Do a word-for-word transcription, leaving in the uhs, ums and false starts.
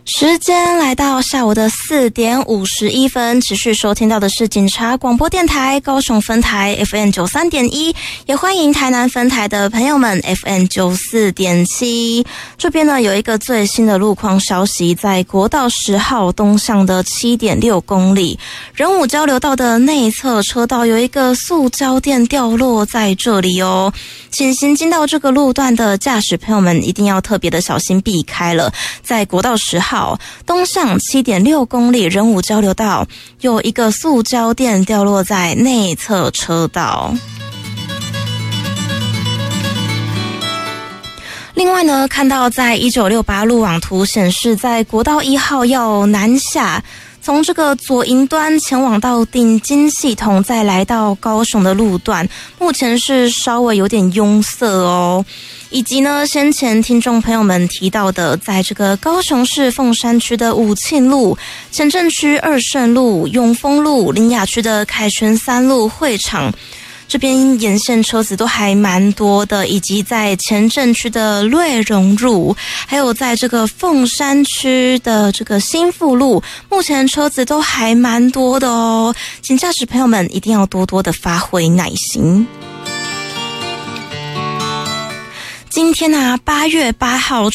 时间来到下午的四点五十一分，持续收听到的是警察广播电台高雄分台 F M 九三点一，也欢迎台南分台的朋友们 F M 九四点七。这边呢有一个最新的路况消息，在国道十号东向的 七点六公里仁武交流道的内侧车道有一个塑胶垫掉落在这里哦，请行经到这个路段的驾驶朋友们一定要特别的小心避开了。在国道十号东向 七点六公里仁武交流道有一个塑胶垫掉落在内侧车道。另外呢，看到在一九六八路网图显示，在国道一号要南下，从这个左营端前往到顶金系统，再来到高雄的路段，目前是稍微有点拥塞哦。以及呢，先前听众朋友们提到的，在这个高雄市凤山区的武庆路、前镇区二圣路、永丰路、苓雅区的凯旋三路会场这边沿线车子都还蛮多的，以及在前镇区的瑞荣路，还有在这个凤山区的这个新富路，目前车子都还蛮多的哦，请驾驶朋友们一定要多多的发挥耐心。今天啊，八月八号